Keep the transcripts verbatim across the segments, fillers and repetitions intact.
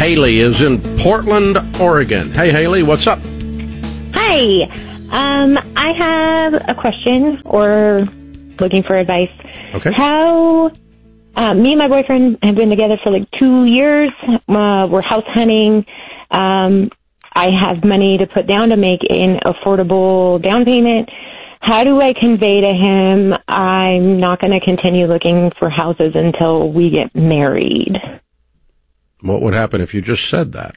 Haley is in Portland, Oregon. Hey, Haley, what's up? Hi. Um, I have a question or looking for advice. Okay. How, uh, me and my boyfriend have been together for like two years. Uh, we're house hunting. Um, I have money to put down to make an affordable down payment. How do I convey to him I'm not going to continue looking for houses until we get married? What would happen if you just said that?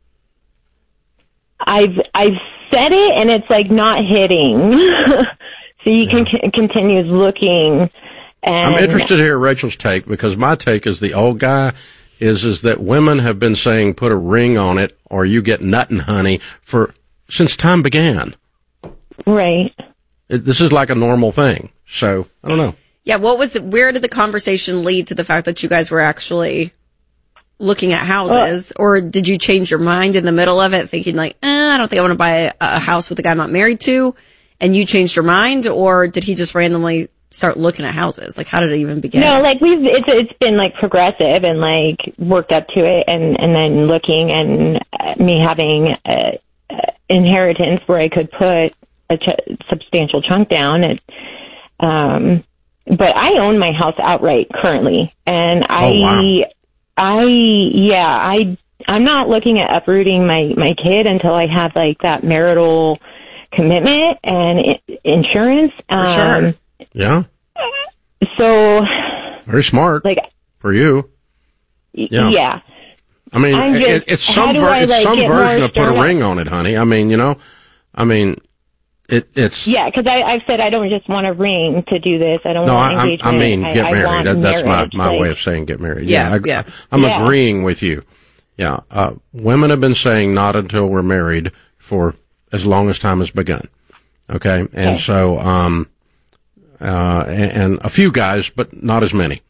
I've I've said it, and it's like not hitting. So he Yeah. can c- continues looking. And I'm interested to hear Rachel's take, because my take as the old guy is is that women have been saying put a ring on it or you get nuttin', honey, for since time began. Right. It, this is like a normal thing. So, I don't know. Yeah, what was it? Where did the conversation lead to the fact that you guys were actually looking at houses? Uh, or did you change your mind in the middle of it, thinking like, eh, I don't think I want to buy a, a house with a guy I'm not married to, and you changed your mind? Or did he just randomly start looking at houses? Like, how did it even begin? No, like we've, it's, it's been like progressive and like worked up to it, and, and then looking, and uh, me having a, a inheritance where I could put a ch- substantial chunk down. It, um, but I own my house outright currently, and I, Oh, wow. I, yeah, I, I'm not looking at uprooting my, my kid until I have like that marital commitment and I- insurance. For um, sure. Yeah? So, Very smart like, for you. yeah. Yeah. I mean, I'm just- it, it's how some do ver- I, it's like, some get version more of put a stern- ring on it, honey. I mean, you know, I mean, it, it's Yeah, because I've said I don't just want a ring to do this. I don't no, want I, I, engagement. I mean, get I, married. I want That, that's marriage. my, my like, way of saying get married. Yeah, I, yeah. I'm Yeah. agreeing with you. Yeah. Uh, women have been saying not until we're married for as long as time has begun. Okay. And Okay. so, um, uh, and, and a few guys, but not as many.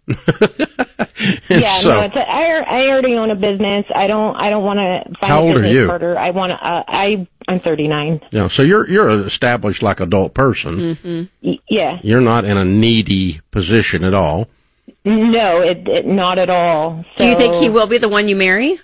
And Yeah, so, no, it's a, I, I already own a business. I don't. I don't want to find How a old are business you? harder. I want to. Uh, I I'm thirty-nine. yeah, so you're, you're an established like adult person. Mm-hmm. Y- yeah. You're not in a needy position at all. No, it, it not at all. So Do you think he will be the one you marry?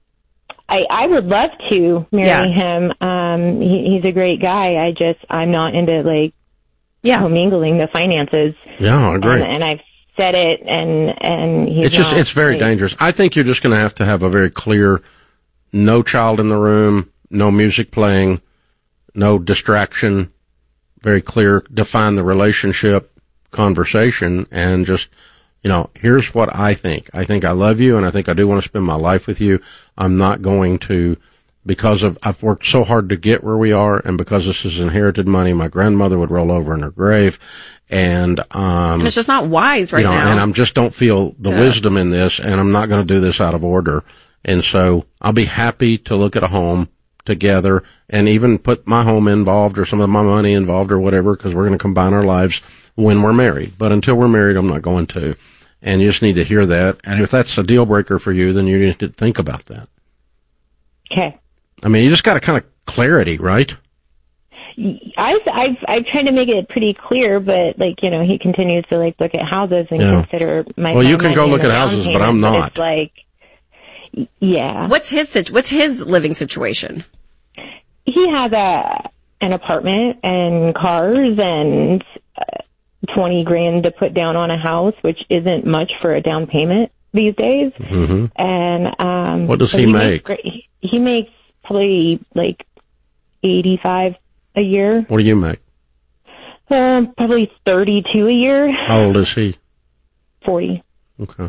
I I would love to marry Yeah. him. Um, he, he's a great guy. I just I'm not into like Yeah. commingling the finances. Yeah, I agree. And, and I've said it, and and he's It's just, not, it's very like, dangerous. I think you're just going to have to have a very clear, no child in the room, no music playing, no distraction, very clear, define the relationship conversation, and just, you know, here's what I think. I think I love you, and I think I do want to spend my life with you. I'm not going to, because of, I've worked so hard to get where we are, and because this is inherited money, my grandmother would roll over in her grave, and, um, And it's just not wise right you know, now. and I'm just don't feel the to- wisdom in this, and I'm not going to do this out of order. And so I'll be happy to look at a home together and even put my home involved or some of my money involved or whatever, because we're going to combine our lives when we're married. But until we're married, I'm not going to. And you just need to hear that. And if that's a deal breaker for you, then you need to think about that. Okay. I mean, you just got a kind of clarity, right? I've, I've, I've tried to make it pretty clear, but like, you know, he continues to like look at houses and Yeah. consider my. Well, you my can money go and look the at down houses, but payment, I'm not. It's like, y- yeah, What's his situ- What's his living situation? he has a an apartment and cars and uh, twenty grand to put down on a house, which isn't much for a down payment these days. hmm And um, What does so he makes make? great- He makes probably like eighty five a year. What do you make? Um, probably thirty-two a year. How old is he? forty. Okay.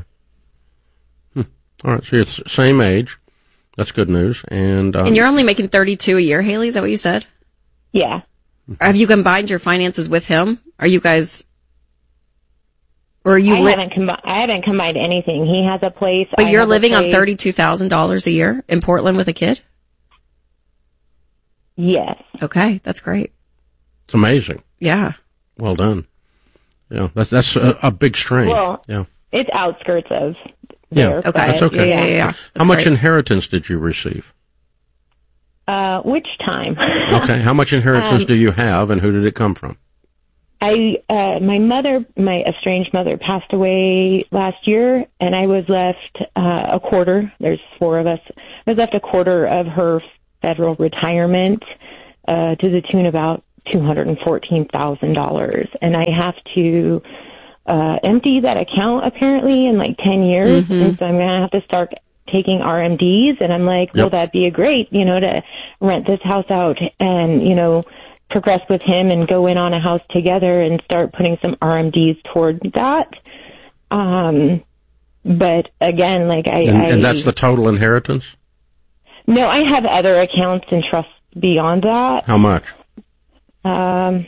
Hmm. All right. So you're the same age. That's good news. And, um, And you're only making thirty-two a year, Haley. Is that what you said? Yeah. Have you combined your finances with him? Are you guys, or are you? I Li- haven't combi- I haven't combined anything. He has a place. but I you're have a living on place. thirty-two thousand dollars a year in Portland with a kid. Yes. Okay, that's great. it's amazing. Yeah. Well done. Yeah, that's that's a, a big strain. Well, yeah, It's outskirts of yeah. there. Okay. That's but, okay. Yeah, yeah, yeah. How That's much great. inheritance did you receive? Uh, which time? Okay. How much inheritance Um, do you have, and who did it come from? I, uh, my mother, my estranged mother passed away last year, and I was left, uh, a quarter, there's four of us, I was left a quarter of her federal retirement, uh, to the tune of about two hundred fourteen thousand dollars. And I have to, uh, empty that account apparently in like ten years. Mm-hmm. And so I'm going to have to start taking R M Ds. And I'm like, well, yep. that'd be a great, you know, to rent this house out and, you know, progress with him and go in on a house together and start putting some R M Ds toward that. Um, but again, like I, and, I, and that's the total inheritance? No, I have other accounts and trusts beyond that. How much? Um,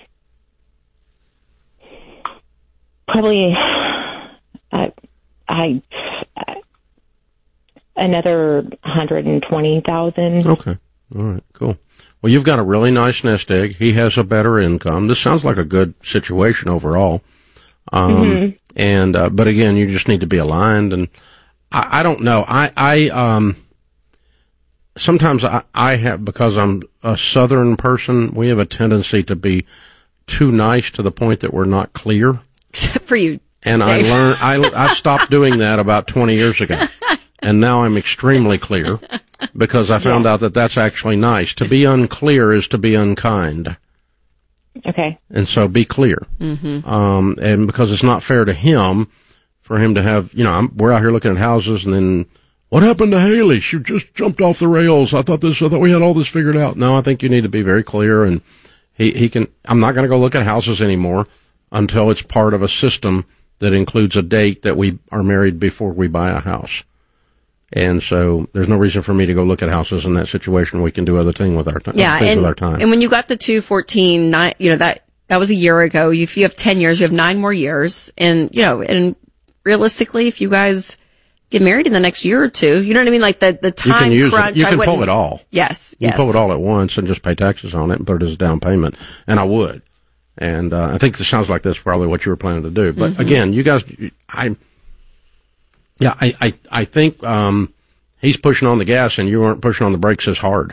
probably, uh, I, uh, another one hundred twenty thousand. Okay. All right. Cool. Well, you've got a really nice nest egg. He has a better income. This sounds like a good situation overall. Um, mm-hmm. and, uh, but again, you just need to be aligned. And I, I don't know. I, I, um, sometimes I, I have, because I'm a Southern person, we have a tendency to be too nice to the point that we're not clear. Except for you, And Dave. I learned, I, I stopped doing that about twenty years ago. And now I'm extremely clear because I found yeah. out that that's actually nice. To be unclear is to be unkind. Okay. And so be clear. Mm-hmm. Um, and because it's not fair to him for him to have, you know, I'm, we're out here looking at houses and then, what happened to Haley? She just jumped off the rails. I thought this, I thought we had all this figured out. No, I think you need to be very clear. And he, he can, I'm not going to go look at houses anymore until it's part of a system that includes a date that we are married before we buy a house. And so there's no reason for me to go look at houses in that situation. We can do other thing with our time. Yeah, and, with our time. And when you got the two fourteen, nine, you know, that, that was a year ago. If you have ten years, you have nine more years. And, you know, and realistically, if you guys get married in the next year or two, you know what I mean? Like the, the time you can use crunch. It. You can pull it all. Yes, you yes. can pull it all at once and just pay taxes on it and put it as a down payment. And I would. And, uh, I think this sounds like that's probably what you were planning to do. But mm-hmm. again, you guys, I, yeah, I, I, I think, um, he's pushing on the gas and you weren't pushing on the brakes as hard.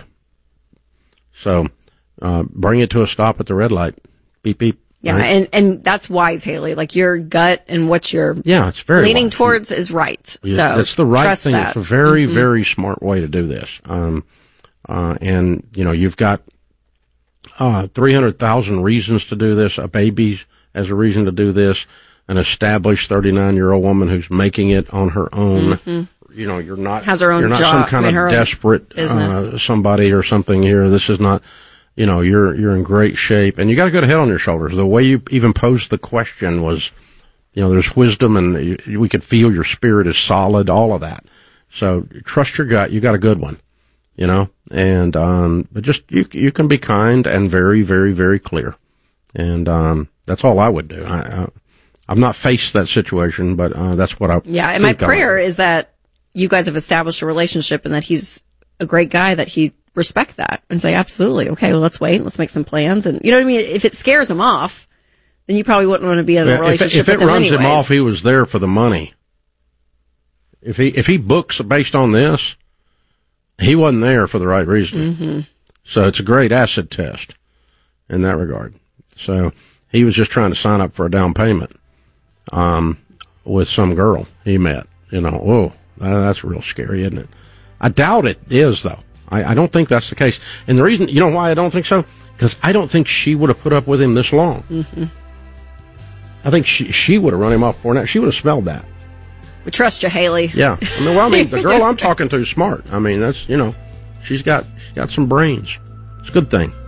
So, uh, bring it to a stop at the red light. Beep, beep. Yeah. Right? And, and that's wise, Haley. Like your gut and what you're yeah, it's very leaning wise. towards is right. Yeah, so it's the right trust thing. That. It's a very, mm-hmm. very smart way to do this. Um, uh, and you know, you've got, uh, three hundred thousand reasons to do this, a baby as a reason to do this, an established thirty-nine year old woman who's making it on her own. Mm-hmm. You know, you're not, has her own you're not job, some kind of desperate, uh, somebody or something here. This is not, you know, you're, you're in great shape and you got a good head on your shoulders. The way you even posed the question was, you know, there's wisdom and you, we could feel your spirit is solid, all of that. So trust your gut. You got a good one, you know, and, um, but just, you, you can be kind and very, very, very clear. And, um, that's all I would do. I, I I've not faced that situation, but, uh, that's what I, yeah. And my prayer is that you guys have established a relationship and that he's a great guy, that he respect that and say, absolutely. Okay. Well, let's wait. Let's make some plans. And you know what I mean? If it scares him off, then you probably wouldn't want to be in a relationship if, if with him anyways. If it runs him off, he was there for the money. If he, if he books based on this, he wasn't there for the right reason. Mm-hmm. So it's a great acid test in that regard. So he was just trying to sign up for a down payment, um, with some girl he met, you know, oh, that's real scary, isn't it? I doubt it is, though. I, I don't think that's the case. And the reason, you know why I don't think so? Because I don't think she would have put up with him this long. Mm-hmm. I think she she would have run him off for now. She would have smelled that. We trust you, Haley. Yeah. I mean, well, I mean, the girl I'm talking to is smart. I mean, that's, you know, she's got she's got some brains. It's a good thing.